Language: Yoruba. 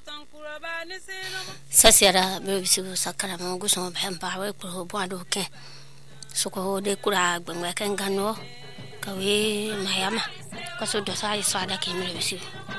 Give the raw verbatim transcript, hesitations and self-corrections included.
Sasiara Bisu Sakara Moguson Empire Buando Ken Soko de Kura Bangakangano Kawi Mayama Kaso Dosai Sada came with you.